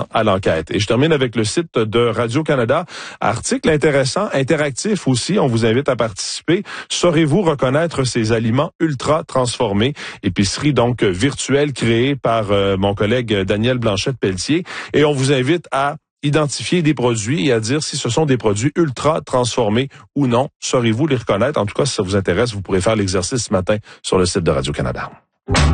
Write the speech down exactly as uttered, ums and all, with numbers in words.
à l'enquête. Et je termine avec le site de Radio-Canada. Article intéressant, interactif aussi. On vous invite à participer. Saurez-vous reconnaître ces aliments ultra transformés? Épicerie donc virtuelle créée par euh, mon collègue Daniel Blanchette-Pelletier. Et on vous invite à identifier des produits et à dire si ce sont des produits ultra transformés ou non. Saurez-vous les reconnaître? En tout cas, si ça vous intéresse, vous pourrez faire l'exercice ce matin sur le site de Radio-Canada.